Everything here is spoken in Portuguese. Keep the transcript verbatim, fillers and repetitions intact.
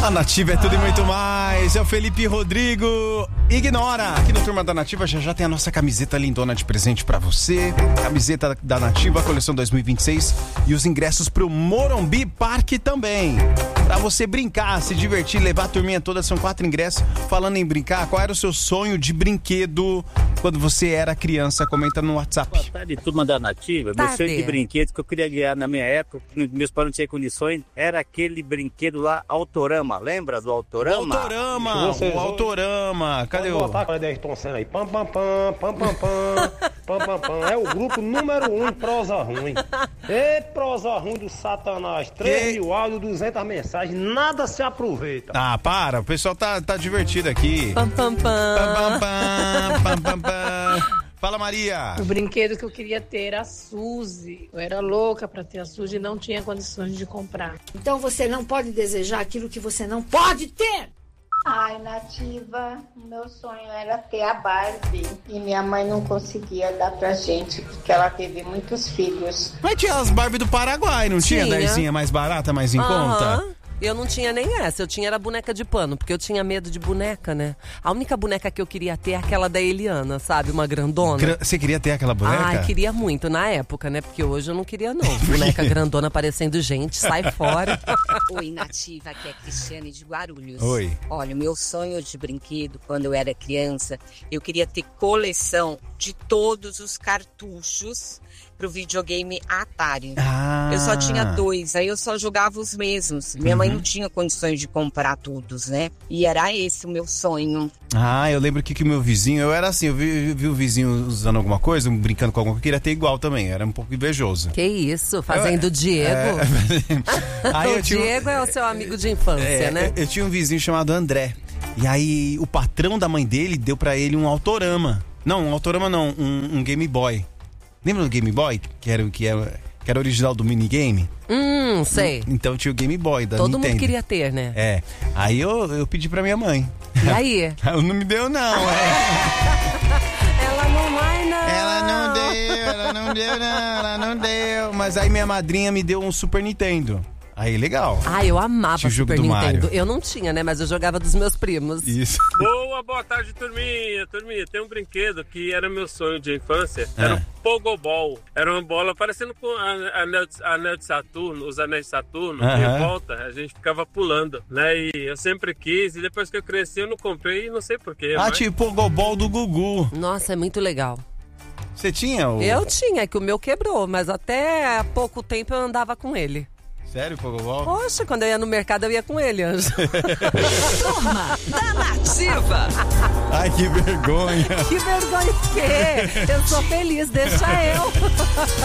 A Nativa é tudo e muito mais. É o Felipe Rodrigo. Ignora. Aqui no Turma da Nativa já já tem a nossa camiseta lindona de presente pra você. Camiseta da Nativa, coleção dois mil e vinte e seis. E os ingressos pro Morumbi Parque também. Pra você brincar, se divertir, levar a turminha toda. São quatro ingressos. Falando em brincar, qual era o seu sonho de brinquedo quando você era criança? Comenta no WhatsApp. Boa tarde, Turma da Nativa. Meu sonho de brinquedo que eu queria ganhar na minha época, meus pais não tinham condições, era aquele brinquedo lá, Autorama. Lembra do Autorama? O Autorama, o Autorama. Cadê o... Botar a Ayrton Senna aí. Pam, pam, pam, pam, pam, pam, pam, pam, pam. É o grupo número um em prosa ruim. Ê, prosa ruim do Satanás. três mil áudios, duzentas mensagens, nada se aproveita. Ah, para, o pessoal tá, tá divertido aqui. Pam, pam, pam. Pam, pam, pam, pam, pam. Fala, Maria. O brinquedo que eu queria ter era a Suzy. Eu era louca pra ter a Suzy e não tinha condições de comprar. Então você não pode desejar aquilo que você não pode ter. Ai, Nativa, meu sonho era ter a Barbie e minha mãe não conseguia dar pra gente porque ela teve muitos filhos. Mas tinha as Barbie do Paraguai, não tinha? Tinha. Dazinha mais barata, mais em Aham. conta? Eu não tinha nem essa, eu tinha era boneca de pano, porque eu tinha medo de boneca, né? A única boneca que eu queria ter é aquela da Eliana, sabe? Uma grandona. Gra- Você queria ter aquela boneca? Ai, queria muito, na época, né? Porque hoje eu não queria, não. Boneca grandona parecendo gente, sai fora. Oi, Nativa, aqui é Cristiane de Guarulhos. Oi. Olha, o meu sonho de brinquedo, quando eu era criança, eu queria ter coleção de todos os cartuchos pro videogame Atari. Ah. Eu só tinha dois, aí eu só jogava os mesmos. Minha Uhum. mãe não tinha condições de comprar todos, né? E era esse o meu sonho. Ah, eu lembro que que o meu vizinho, eu era assim, eu vi, vi o vizinho usando alguma coisa, brincando com alguma coisa, eu queria ter igual também, era um pouco invejoso. Que isso, fazendo o Diego. É... Aí o eu tinha um- Diego é o seu amigo de infância, É, né? Eu, eu tinha um vizinho chamado André. E aí o patrão da mãe dele deu pra ele um Autorama. Não, um Autorama não, um, um Game Boy. Lembra do Game Boy? Que era, que era, que era original do minigame? Hum, sei. Então tinha o Game Boy da Todo Nintendo. mundo queria ter, né? É. Aí eu, eu pedi pra minha mãe. E aí? Ela não me deu, não. É. Ela não vai, não. Ela não deu, ela não deu, não, ela não deu. Mas aí minha madrinha me deu um Super Nintendo. Aí, legal. Ah, eu amava Tinha o jogo Super do Nintendo. Mario. Eu não tinha, né? Mas eu jogava dos meus primos. Isso. Boa, boa tarde, turminha. Turminha, tem um brinquedo que era meu sonho de infância. É. Era um Pogobol. Era uma bola parecendo com a anel de, anel de Saturno, os anéis de Saturno. Aham. Em volta, a gente ficava pulando, né? E eu sempre quis. E depois que eu cresci, eu não comprei e não sei porquê. Ah, mas... tipo o Gobol do Gugu. Nossa, é muito legal. Você tinha o... Eu tinha, é que o meu quebrou, mas até há pouco tempo eu andava com ele. Sério, Pogobol? Poxa, quando eu ia no mercado eu ia com ele, Anjo. Turma da Nativa. Ai, que vergonha. Que vergonha o quê? Eu sou feliz, deixa eu.